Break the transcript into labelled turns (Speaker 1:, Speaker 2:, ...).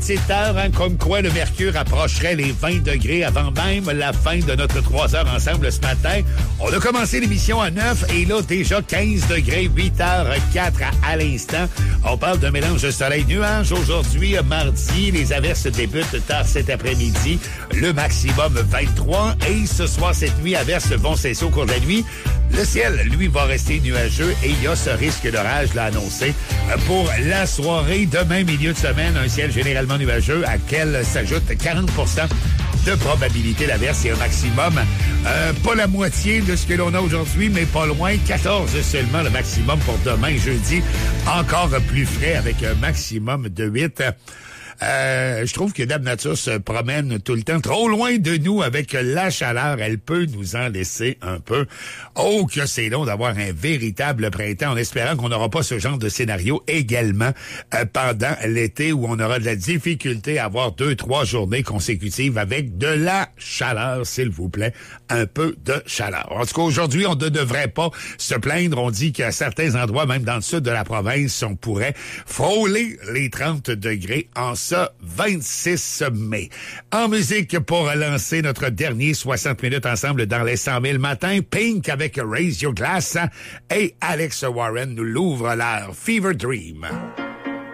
Speaker 1: Petite heure, hein, comme quoi le mercure approcherait les 20 degrés avant même la fin de notre 3 heures ensemble ce matin. On a commencé l'émission à 9 et là, déjà 15 degrés, 8h04 à l'instant. On parle d'un mélange de soleil-nuage. Aujourd'hui, mardi, les averses débutent tard cet après-midi. Le maximum 23 et ce soir, cette nuit, averses vont cesser au cours de la nuit. Le ciel, lui, va rester nuageux et il y a ce risque d'orage là annoncé pour la soirée. Demain, milieu de semaine, un ciel généralement nuageux à quel s'ajoute 40 de probabilité d'averse et un maximum, pas la moitié de ce que l'on a aujourd'hui, mais pas loin, 14 seulement le maximum pour demain, jeudi, encore plus frais avec un maximum de 8. Je trouve que Dame Nature se promène tout le temps trop loin de nous avec la chaleur. Elle peut nous en laisser un peu. Oh, que c'est long d'avoir un véritable printemps en espérant qu'on n'aura pas ce genre de scénario également pendant l'été où on aura de la difficulté à avoir 2-3 journées consécutives avec de la chaleur, s'il vous plaît. Un peu de chaleur. En tout cas, aujourd'hui, on ne devrait pas se plaindre. On dit qu'à certains endroits, même dans le sud de la province, on pourrait frôler les 30 degrés en ce 26 mai. En musique, pour lancer notre dernier 60 minutes ensemble dans les 100 000 matins, Pink avec Raise Your Glass et Alex Warren nous l'ouvre leur Fever Dream.